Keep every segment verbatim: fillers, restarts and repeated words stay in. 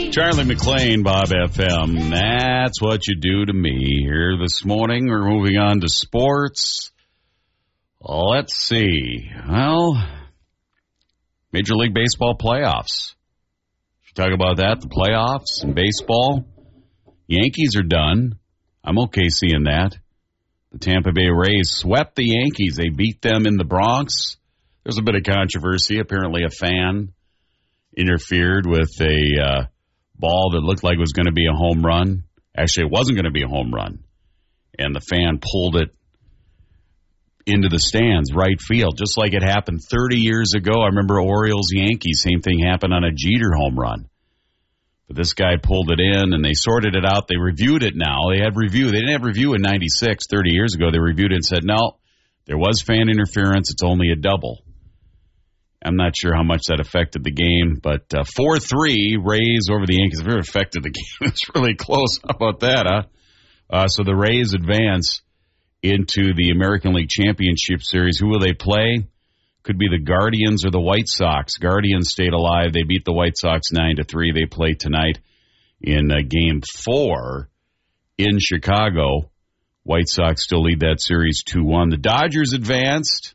Charlie McLean, Bob F M. That's what you do to me here this morning. We're moving on to sports. Let's see. Well, Major League Baseball playoffs. Should we talk about that? The playoffs and baseball. Yankees are done. I'm okay seeing that. The Tampa Bay Rays swept the Yankees. They beat them in the Bronx. There's a bit of controversy. Apparently a fan interfered with a uh, ball that looked like it was going to be a home run. Actually, it wasn't going to be a home run. And the fan pulled it into the stands, right field, just like it happened thirty years ago. I remember Orioles-Yankees, same thing happened on a Jeter home run. But this guy pulled it in, and they sorted it out. They reviewed it now. They had review. They didn't have review in ninety-six, thirty years ago. They reviewed it and said, no, there was fan interference. It's only a double. I'm not sure how much that affected the game, but uh, four three Rays over the Yankees. It really affected the game. It's really close. How about that, huh? Uh, so the Rays advance into the American League Championship Series. Who will they play? Could be the Guardians or the White Sox. Guardians stayed alive. They beat the White Sox nine to three. They play tonight in uh, Game four in Chicago. White Sox still lead that series two one. The Dodgers advanced.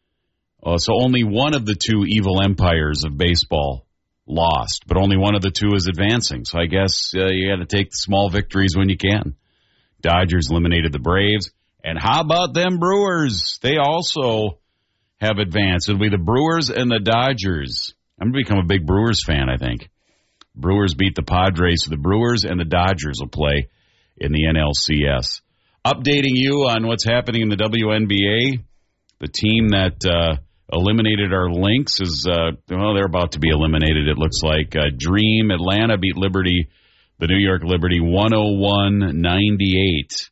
Uh, so only one of the two evil empires of baseball lost, but only one of the two is advancing. So I guess uh, you got to take the small victories when you can. Dodgers eliminated the Braves. And how about them Brewers? They also have advanced. It'll be the Brewers and the Dodgers. I'm going to become a big Brewers fan, I think. Brewers beat the Padres, so the Brewers and the Dodgers will play in the N L C S. Updating you on what's happening in the W N B A. The team that uh, eliminated our Lynx is, uh, well, they're about to be eliminated, it looks like. Uh, Dream, Atlanta beat Liberty, the New York Liberty, one oh one ninety-eight.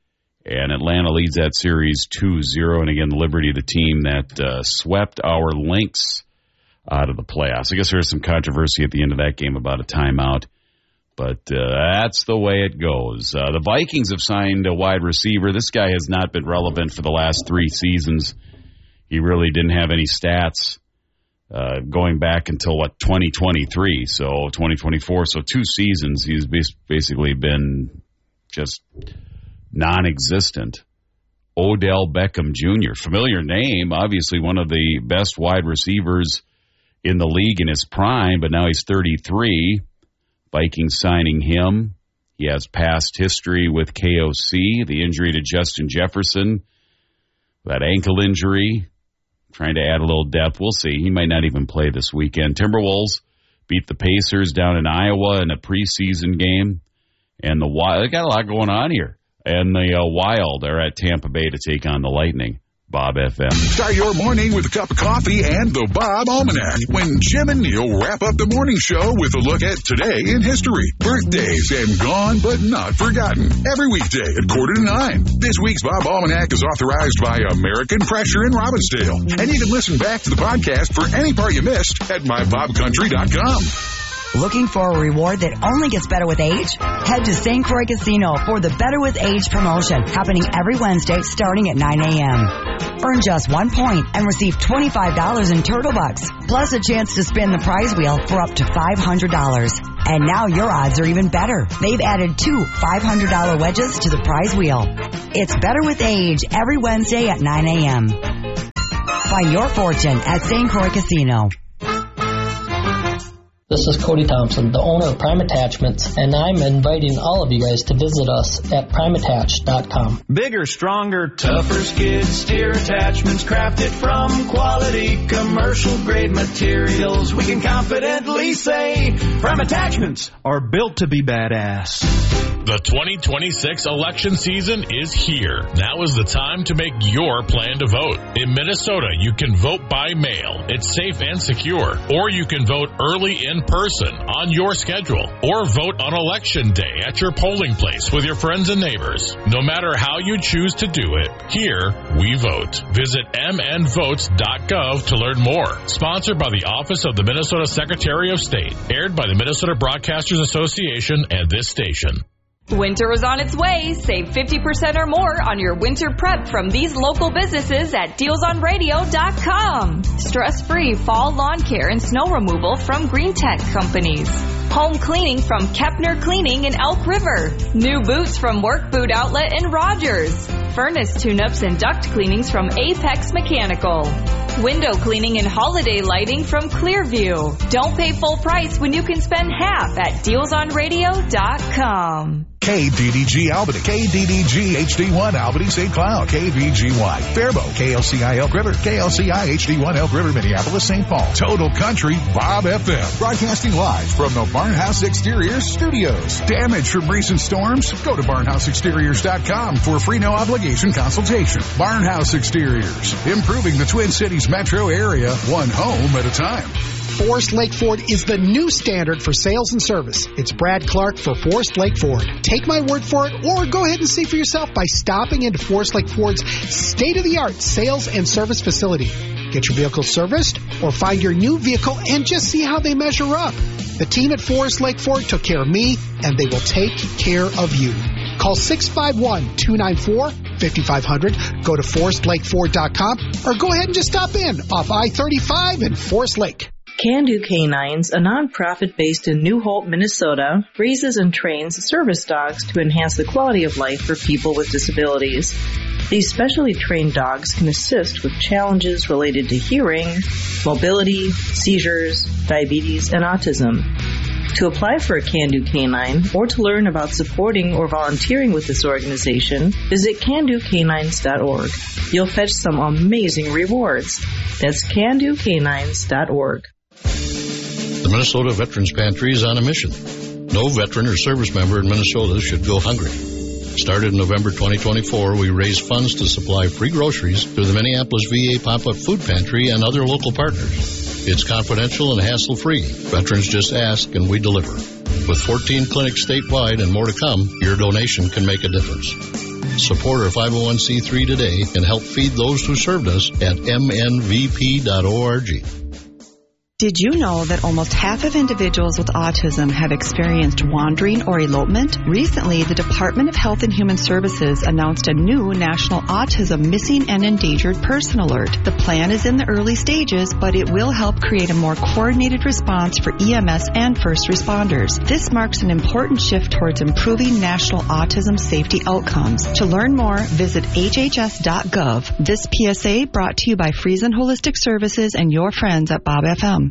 And Atlanta leads that series two zero. And again, Liberty, the team that uh, swept our Lynx out of the playoffs. I guess there was some controversy at the end of that game about a timeout. But uh, that's the way it goes. Uh, the Vikings have signed a wide receiver. This guy has not been relevant for the last three seasons. He really didn't have any stats uh, going back until, what, twenty twenty-three, so twenty twenty-four. So two seasons he's basically been just non-existent. Odell Beckham Junior Familiar name, obviously one of the best wide receivers in the league in his prime, but now he's thirty-three. Vikings signing him. He has past history with K O C, the injury to Justin Jefferson, that ankle injury, trying to add a little depth. We'll see. He might not even play this weekend. Timberwolves beat the Pacers down in Iowa in a preseason game. And the Wild, they got a lot going on here. And the uh, Wild are at Tampa Bay to take on the Lightning. Bob F M. Start your morning with a cup of coffee and the Bob Almanac. When Jim and Neil wrap up the morning show with a look at today in history. Birthdays and gone but not forgotten. Every weekday at quarter to nine. This week's Bob Almanac is authorized by American Pressure in Robbinsdale. And you can listen back to the podcast for any part you missed at my bob country dot com. Looking for a reward that only gets better with age? Head to Saint Croix Casino for the Better with Age promotion, happening every Wednesday starting at nine a.m. Earn just one point and receive twenty-five dollars in Turtle Bucks, plus a chance to spin the prize wheel for up to five hundred dollars. And now your odds are even better. They've added two five hundred dollars wedges to the prize wheel. It's Better with Age every Wednesday at nine a.m. Find your fortune at Saint Croix Casino. This is Cody Thompson, the owner of Prime Attachments, and I'm inviting all of you guys to visit us at prime attach dot com. Bigger, stronger, tougher skid steer attachments crafted from quality commercial-grade materials. We can confidently say Prime Attachments are built to be badass. The twenty twenty-six election season is here. Now is the time to make your plan to vote. In Minnesota, you can vote by mail. It's safe and secure. Or you can vote early in person on your schedule. Or vote on election day at your polling place with your friends and neighbors. No matter how you choose to do it, here we vote. Visit m n votes dot gov to learn more. Sponsored by the Office of the Minnesota Secretary of State. Aired by the Minnesota Broadcasters Association and this station. Winter is on its way. Save fifty percent or more on your winter prep from these local businesses at deals on radio dot com. Stress-free fall lawn care and snow removal from Green Tech Companies. Home cleaning from Kepner Cleaning in Elk River. New boots from Work Boot Outlet in Rogers. Furnace tune-ups and duct cleanings from Apex Mechanical. Window cleaning and holiday lighting from Clearview. Don't pay full price when you can spend half at deals on radio dot com. K D D G Albany, K D D G H D one Albany Saint Cloud, K V G Y Faribault, K L C I Elk River, K L C I H D one Elk River, Minneapolis, Saint Paul. Total Country Bob F M, broadcasting live from the Barnhouse Exteriors studios. Damage from recent storms? Go to barnhouse exteriors dot com for a free no obligation consultation. Barnhouse Exteriors, improving the Twin Cities metro area, one home at a time. Forest Lake Ford is the new standard for sales and service. It's Brad Clark for Forest Lake Ford. Take my word for it, or go ahead and see for yourself by stopping into Forest Lake Ford's state-of-the-art sales and service facility. Get your vehicle serviced or find your new vehicle and just see how they measure up. The team at Forest Lake Ford took care of me, and they will take care of you. Call six five one, two nine four, five five zero zero, go to forest lake ford dot com, or go ahead and just stop in off I thirty-five in Forest Lake. Can Do Canines, a nonprofit based in New Hope, Minnesota, raises and trains service dogs to enhance the quality of life for people with disabilities. These specially trained dogs can assist with challenges related to hearing, mobility, seizures, diabetes, and autism. To apply for a Can Do Canine or to learn about supporting or volunteering with this organization, visit can do canines dot org. You'll fetch some amazing rewards. That's can do canines dot org. The Minnesota Veterans Pantry is on a mission. No veteran or service member in Minnesota should go hungry. Started in November twenty twenty-four, we raise funds to supply free groceries through the Minneapolis V A Pop-Up Food Pantry and other local partners. It's confidential and hassle-free. Veterans just ask and we deliver. With fourteen clinics statewide and more to come, your donation can make a difference. Support our five oh one c three today and help feed those who served us at m n v p dot org. Did you know that almost half of individuals with autism have experienced wandering or elopement? Recently, the Department of Health and Human Services announced a new National Autism Missing and Endangered Person Alert. The plan is in the early stages, but it will help create a more coordinated response for E M S and first responders. This marks an important shift towards improving national autism safety outcomes. To learn more, visit h h s dot gov. This P S A brought to you by Friesen Holistic Services and your friends at Bob F M.